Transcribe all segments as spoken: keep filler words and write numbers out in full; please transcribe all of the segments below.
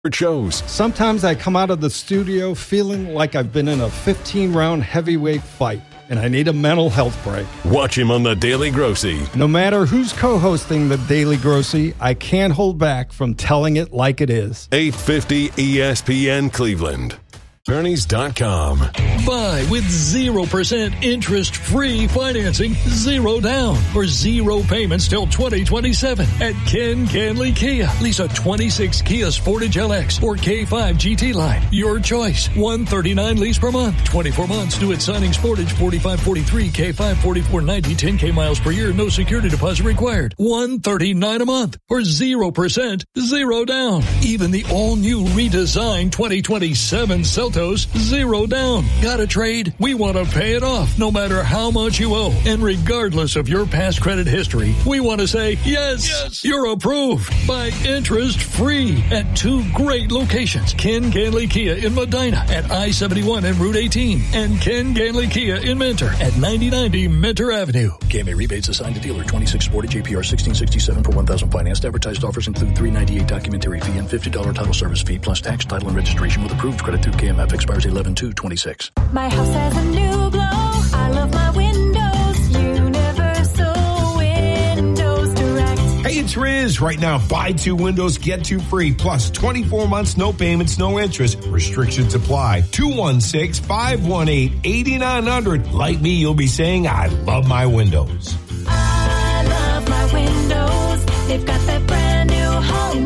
shows. Sometimes I come out of the studio feeling like I've been in a fifteen-round heavyweight fight, and I need a mental health break. Watch him on The Daily Grossy. No matter who's co-hosting The Daily Grossy, I can't hold back from telling it like it is. eight fifty E S P N Cleveland. Bernies dot com. Buy with zero percent interest-free financing, zero down, or zero payments till twenty twenty-seven at Ken Ganley Kia. Lease a twenty-six Kia Sportage L X or K five G T line. Your choice. one thirty-nine lease per month. twenty-four months due at signing Sportage forty-five forty-three, K five forty-four ninety, ten K miles per year. No security deposit required. one thirty-nine a month or zero percent, zero down. Even the all-new redesigned twenty twenty-seven Celta zero down. Got a trade? We want to pay it off no matter how much you owe. And regardless of your past credit history, we want to say, yes, yes. You're approved by interest free at two great locations. Ken Ganley Kia in Medina at I seventy-one and Route eighteen, and Ken Ganley Kia in Mentor at ninety ninety Mentor Avenue. K M A rebates assigned to dealer twenty-six Sportage A P R sixteen sixty-seven per one thousand financed. Advertised offers include three ninety-eight documentary fee and fifty dollars title service fee plus tax, title, and registration with approved credit through K M F. Expires eleven two twenty-six. My house has a new glow. I love my windows. Universal Windows Direct. Hey, it's Riz. Right now, buy two windows, get two free. Plus twenty-four months, no payments, no interest. Restrictions apply. two one six, five one eight, eight nine zero zero. Like me, you'll be saying, I love my windows. I love my windows. They've got that brand new home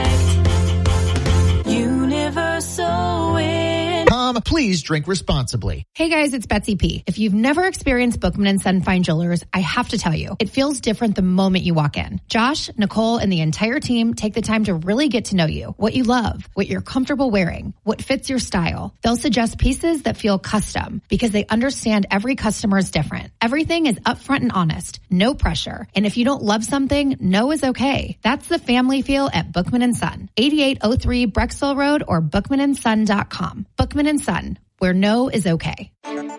effect. Universal Windows. Please drink responsibly. Hey guys, it's Betsy P. If you've never experienced Bookman and Son Fine Jewelers, I have to tell you, it feels different the moment you walk in. Josh, Nicole, and the entire team take the time to really get to know you, what you love, what you're comfortable wearing, what fits your style. They'll suggest pieces that feel custom because they understand every customer is different. Everything is upfront and honest, no pressure. And if you don't love something, no is okay. That's the family feel at Bookman and Son. eighty-eight oh three Brexville Road or bookman and son dot com. Bookman and Son, where no is okay.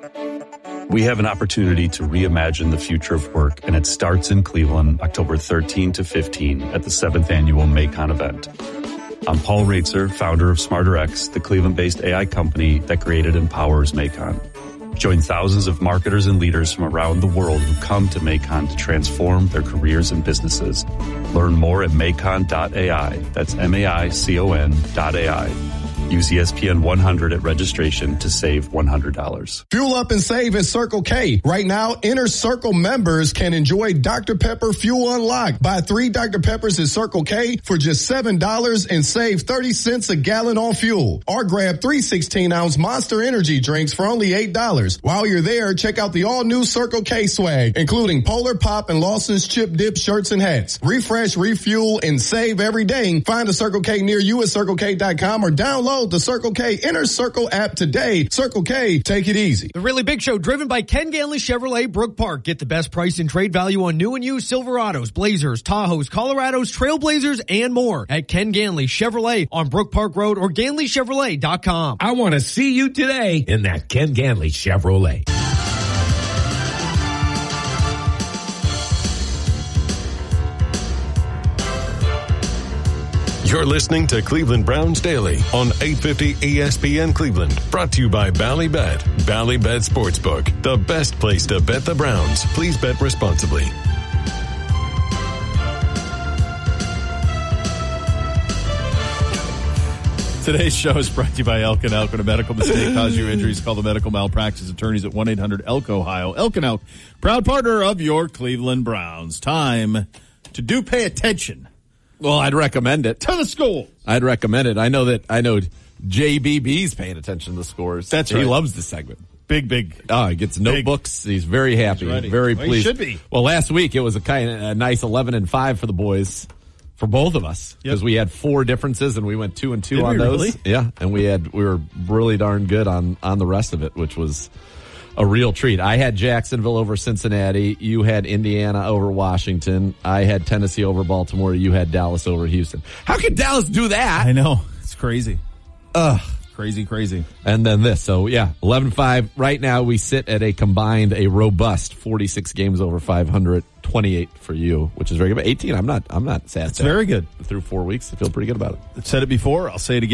We have an opportunity to reimagine the future of work, and it starts in Cleveland, October thirteenth to fifteenth at the seventh Annual Macon event. I'm Paul Raitzer, founder of SmarterX, the Cleveland-based A I company that created and powers Macon. Join thousands of marketers and leaders from around the world who come to Macon to transform their careers and businesses. Learn more at macon dot A I. That's M A I C O N dot A I. Use E S P N one hundred at registration to save one hundred dollars. Fuel up and save at Circle K. Right now, Inner Circle members can enjoy Doctor Pepper Fuel Unlocked. Buy three Doctor Peppers at Circle K for just seven dollars and save thirty cents a gallon on fuel. Or grab three sixteen-ounce Monster Energy drinks for only eight dollars. While you're there, check out the all-new Circle K swag, including Polar Pop and Lawson's Chip Dip shirts and hats. Refresh, refuel, and save every day. Find a Circle K near you at circle k dot com or download the Circle K Inner Circle app today. Circle K, take it easy. The Really Big Show, driven by Ken Ganley Chevrolet, Brook Park. Get the best price and trade value on new and used Silverados, Blazers, Tahoes, Colorados, Trailblazers, and more at Ken Ganley Chevrolet on Brook Park Road or ganley chevrolet dot com. I want to see you today in that Ken Ganley Chevrolet. You're listening to Cleveland Browns Daily on eight fifty E S P N Cleveland. Brought to you by Ballybet. Ballybet Sportsbook, the best place to bet the Browns. Please bet responsibly. Today's show is brought to you by Elk and Elk. When a medical mistake causes you injuries, call the medical malpractice attorneys at one eight hundred elk ohio. Elk and Elk, proud partner of your Cleveland Browns. Time to do pay attention. Well, I'd recommend it. To the school. I'd recommend it. I know that, I know J B B's paying attention to the scores. That's he right. He loves this segment. Big, big. Oh, he gets notebooks. Big. He's very happy. He's very well, pleased. He should be. Well, last week it was a kind of a nice eleven and five for the boys, for both of us, because yep. we had four differences and we went two and two Did on we those. Really? Yeah, and we had we were really darn good on on the rest of it, which was a real treat. I had Jacksonville over Cincinnati. You had Indiana over Washington. I had Tennessee over Baltimore. You had Dallas over Houston. How could Dallas do that? I know. It's crazy. Ugh. Crazy, crazy. And then this. So, yeah, eleven five. Right now, we sit at a combined, a robust forty-six games over five hundred, twenty-eight for you, which is very good. But eighteen, I'm not, I'm not sad. It's very good. Through four weeks, I feel pretty good about it. I've said it before. I'll say it again.